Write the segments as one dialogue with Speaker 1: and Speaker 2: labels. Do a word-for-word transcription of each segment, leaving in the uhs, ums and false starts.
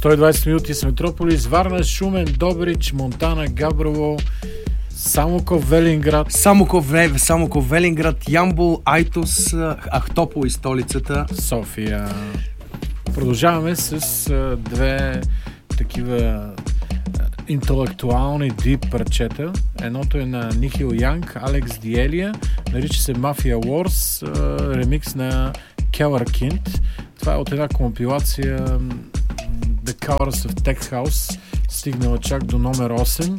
Speaker 1: сто и двайсет минути с Метрополис, Варна, Шумен, Добрич, Монтана, Габрово, Самоков, Велинград.
Speaker 2: Самоков, Самоков, Велинград, Ямбол, Айтос, Ахтопол и столицата.
Speaker 1: София. Продължаваме с а, две такива интелектуални дип парчета. Едното е на Нихил Янг, Алекс Диелия, нарича се Mafia Wars, а, ремикс на Keller Kind. Това е от една компилация The Colors of Tech House, стигнала чак до номер осем.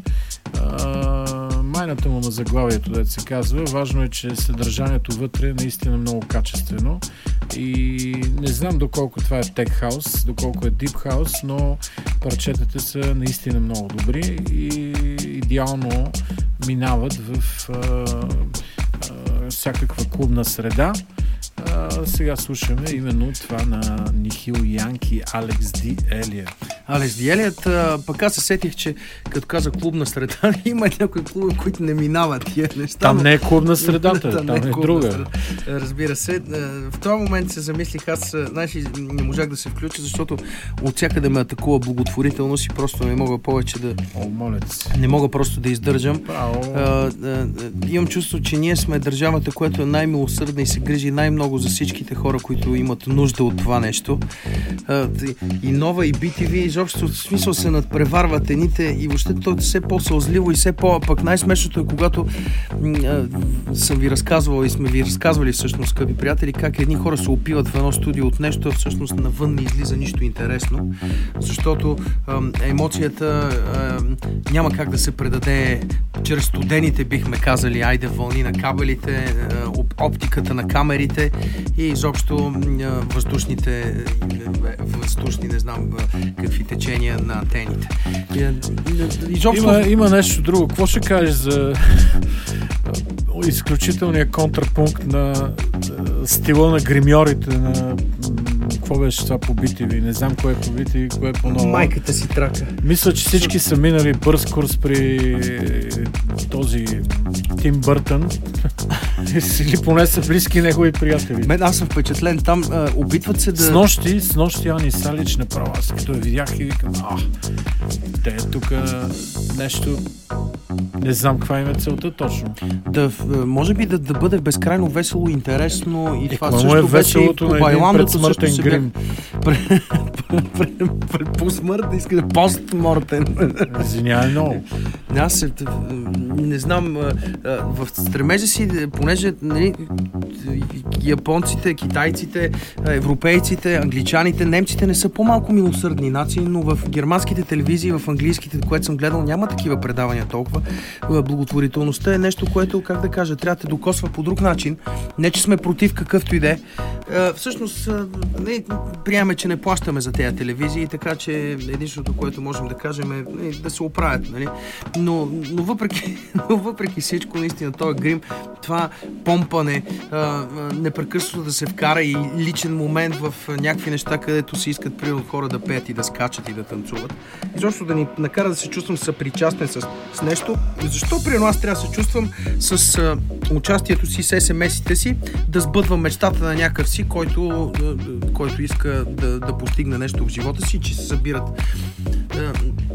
Speaker 1: Uh, майната му на заглавието, дето се казва. Важно е, че съдържанието вътре е наистина много качествено и не знам доколко това е Tech House, доколко е Deep House, но парчетата са наистина много добри и идеално минават в uh, uh, всякаква клубна среда. Uh, сега слушаме именно това на Нихил Янг и Алекс Ди Елия.
Speaker 2: Алекс Ди Елият, пък аз се сетих, че като каза клубна среда, има някои клуби, които не минават тия неща.
Speaker 1: Там не е клубна средата, там, там е, е друга.
Speaker 2: Среда. Разбира се. В този момент се замислих, аз знаеш, не можах да се включа, защото от всякъде ме атакува благотворителност и просто не мога повече да...
Speaker 1: О, молец.
Speaker 2: Не мога просто да издържам. А, а, а, имам чувство, че ние сме държавата, която е най-милосърдна и се грижи най-много за всичките хора, които имат нужда от това нещо. А, и Нова, и Би Ти Ви, изобщо в смисъл се надпреварват едните и въобще то е все по-сълзливо и все по... Пък най-смешното е, когато а, съм ви разказвал и сме ви разказвали всъщност, скъпи приятели, как едни хора се опиват в едно студио от нещо, всъщност навън не излиза нищо интересно, защото а, емоцията а, няма как да се предаде чрез студените, бихме казали, айде вълни на кабелите, а, оптиката на камерите и изобщо а, въздушните въздушни, не знам какви течения на антените.
Speaker 1: Изобщо... Има, има нещо друго. Какво ще кажеш за изключителния контрапункт на стила на гримьорите на... Какво беше това по Би Ти Ви? Не знам кое е по Би Ти Ви, кое е по-ново.
Speaker 2: Майката си трака.
Speaker 1: Мисля, че всички са минали бърз курс при този Тим Бъртън. Или поне са близки негови приятели.
Speaker 2: Мен аз съм впечатлен. Там а, опитват се да...
Speaker 1: С нощи, с нощи Ани Салич направо. Аз като я видях и викам, а, те тук нещо... Не знам каква им е целта точно.
Speaker 2: Да, може би да, да бъде безкрайно весело и интересно и
Speaker 1: е,
Speaker 2: това също
Speaker 1: е веселото
Speaker 2: беше и по
Speaker 1: на един предсмъртен грим.
Speaker 2: По-смърт, иска да постмортен.
Speaker 1: Извинявай много.
Speaker 2: Аз не знам, в стремежа си, понеже нали, японците, китайците, европейците, англичаните, немците не са по-малко милосърдни нации, но в германските телевизии, в английските, което съм гледал, няма такива предавания толкова. Благотворителността е нещо, което, как да кажа, трябва да те докосва по друг начин. Не, че сме против какъвто и да е. Всъщност, не, приемаме, че не плащаме за тези телевизии, така че единственото, което можем да кажем е да се оправят. Нали? Но, но, въпреки, но въпреки всичко, наистина, този грим, това помпане, непрекъснато да се вкара и личен момент в някакви неща, където се искат примерно хора да пеят и да скачат и да танцуват. И защото да ни накара да се чувствам съпричастен с, с нещо. Защо примерно аз трябва да се чувствам с а, участието си, с ес ем ес-ите си, да сбъдвам мечтата на някакъв си, който, а, който иска да, да постигне нещо в живота си, че се събират а,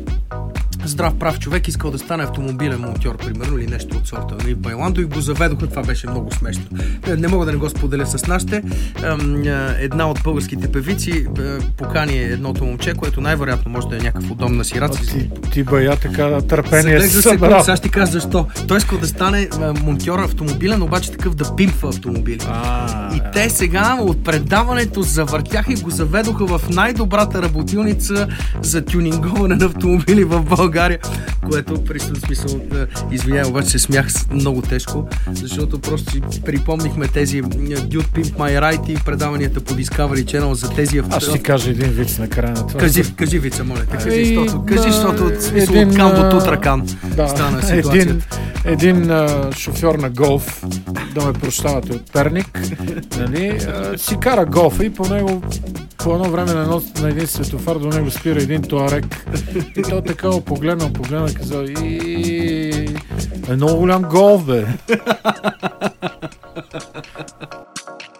Speaker 2: здрав прав човек, искал да стане автомобилен монтьор, примерно, или нещо от сорта. Нали, в Байландо и го заведоха, това беше много смешно. Не мога да не го споделя с нашите. Една от българските певици покани едното момче, което най-вероятно може да е някакъв удобен на сираци.
Speaker 1: Ти, ти бая така търпение
Speaker 2: си събрал. Сега ще ти кажа защо. Той искал да стане монтьор автомобилен, обаче такъв да пимпва автомобили.
Speaker 1: А,
Speaker 2: и те сега от предаването завъртяха и го заведоха в най-добрата работилница за тюнинговане на автомобили в България, което при смисъл, извинявай, обаче се смях много тежко, защото просто си припомнихме тези Dude Pimp My Ride и предаванията по Discovery Channel за тези авто.
Speaker 1: Аз ще ти кажа един виц на края на това.
Speaker 2: Кажи, кажи вица, моля те, кажи, защото, кажи, защото от смисъл един, от кан до тутракан
Speaker 1: да,
Speaker 2: стана ситуацията.
Speaker 1: Един, един а, шофьор на голф, да ме прощавате от Перник, нали, а, си кара голфа и по него по едно време на, едно, на един светофар до него спира един туарек и той така погледнал, погледнал и казал и е много голям голф, бе.